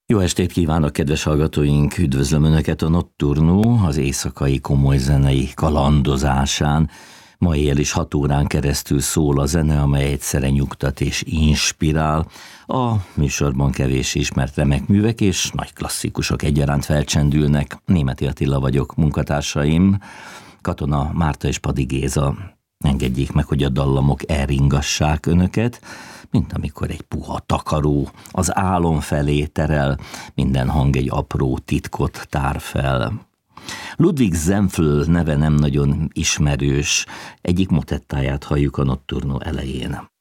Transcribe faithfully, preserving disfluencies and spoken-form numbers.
Jó estét kívánok, kedves hallgatóink! Üdvözlöm Önöket a Nocturno, az éjszakai komoly zenei kalandozásán. Ma éjjel is hat órán keresztül szól a zene, amely egyszerre nyugtat és inspirál. A műsorban kevés ismert remek művek és nagy klasszikusok egyaránt felcsendülnek. Németi Attila vagyok, munkatársaim, Katona Márta és Padi Géza. Engedjék meg, hogy a dallamok elringassák Önöket, mint amikor egy puha takaró az álom felé terel, minden hang egy apró titkot tár fel. Ludwig Senfl neve nem nagyon ismerős, egyik motettáját halljuk a Nocturno elején.